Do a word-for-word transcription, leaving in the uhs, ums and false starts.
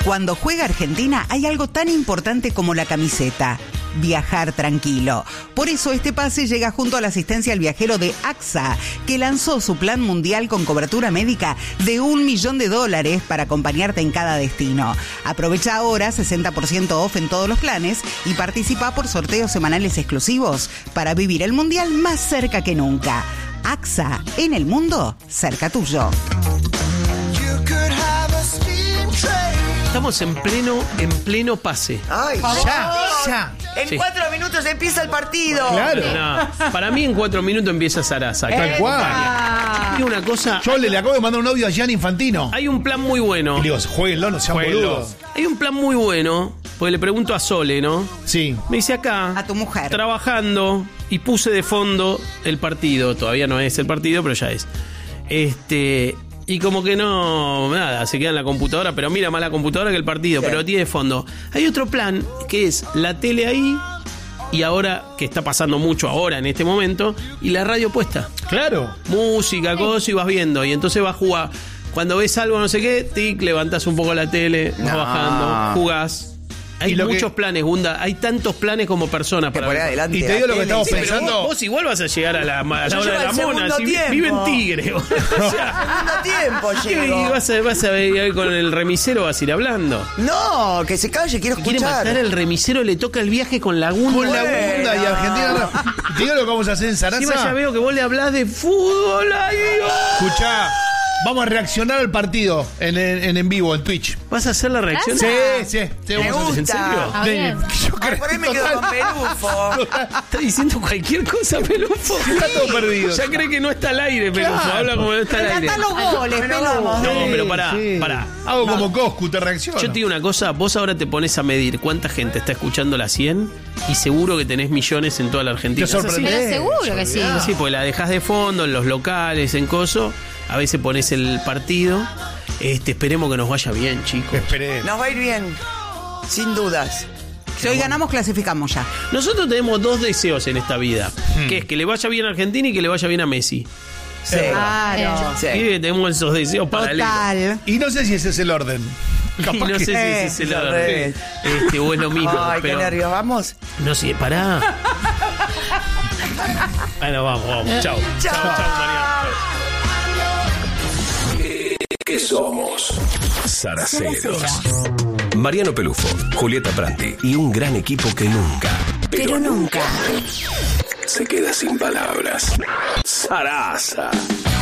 Cuando juega Argentina hay algo tan importante como la camiseta: viajar tranquilo. Por eso este pase llega junto a la asistencia al viajero de A X A, que lanzó su plan mundial con cobertura médica de un millón de dólares para acompañarte en cada destino. Aprovecha ahora sesenta por ciento off en todos los planes y participa por sorteos semanales exclusivos para vivir el mundial más cerca que nunca. A X A, en el mundo, cerca tuyo. Estamos en pleno, en pleno pase. Ay, Ya, ya. En Sí. cuatro minutos empieza el partido. Claro. No, para mí en cuatro minutos empieza Sarasa. Tal cual. Hay una cosa. Yo le, le acabo de mandar un audio a Gianni Infantino. Hay un plan muy bueno. Y digo, jueguenlo, no sean Jueguenlo. boludos. Hay un plan muy bueno. Porque le pregunto a Sole, ¿no? Sí. Me dice acá. A tu mujer. Trabajando. Y puse de fondo el partido. Todavía no es el partido, pero ya es. Este. Y como que no, nada, se queda en la computadora, pero mira más la computadora que el partido, Sí. pero tiene fondo. Hay otro plan que es la tele ahí, y ahora, que está pasando mucho ahora en este momento, y la radio puesta. Claro. Música, cosas, y vas viendo, y entonces vas a jugar. Cuando ves algo, no sé qué, tic, levantás un poco la tele, vas No. bajando, jugás. Hay Y lo muchos que- planes, Gunda. Hay tantos planes como personas Que para por ahí ver. adelante. Y te digo lo que la estamos tele, Pero pensando. vos, vos igual vas a llegar a la, a la Yo hora de llego la al mona. segundo Si vi- tiempo. vive en Tigre. O sea, Segundo tiempo ¿qué? llego. vas a, vas a ver con el remisero, vas a ir hablando. No, que se calle, quiero Quiere escuchar. matar al remisero, le toca el viaje con Laguna. Con la Bueno. bunda y Argentina. no. Te digo lo que vamos a hacer en Encima ya Sarasa. veo que vos le hablás de fútbol. Ay, Dios. Escuchá, vamos a reaccionar al partido en, en, en, en vivo, en Twitch. ¿Vas a hacer la reacción? Sí, sí. sí, Me vamos a hacer. ¿En serio? gusta. Ah, bien. Yo Ay, creo por ahí me quedo total. con Pelufo. Está diciendo cualquier cosa, Pelufo. Está todo perdido. Ya cree que no está al aire, Pelufo. Claro. Habla como no está al Pero aire. hasta los goles, Pero Pelufo. vamos. No, Sí, pero pará, sí. pará. Hago No. como Coscu, te reacciono. Yo te digo una cosa, vos ahora te pones a medir cuánta gente está escuchando la cien y seguro que tenés millones en toda la Argentina. Te ¿Es así? sorprendés. Pero seguro que sí. Sí, porque la dejás de fondo en los locales, en coso. A veces pones el partido. Este, esperemos que nos vaya bien, chicos. Esperé. Nos va a ir bien. Sin dudas. Si hoy ganamos, clasificamos ya. Nosotros tenemos dos deseos en esta vida, Hmm. que es que le vaya bien a Argentina y que le vaya bien a Messi. Sí. Claro. Sí. Y que tenemos esos deseos paralelos. Total. Y no sé si ese es el orden. Y Capaz no que- sé si ese es el al orden. revés. Este, o es lo mismo. Ay, qué pero nervios. Vamos. no sé, pará. Bueno, vamos, vamos. Chao. Chao. Chao, chao, Mariano. ¿Qué somos? Zaraceros. Mariano Pelufo, Julieta Pranti y un gran equipo que nunca, pero nunca, se queda sin palabras. Sarasa.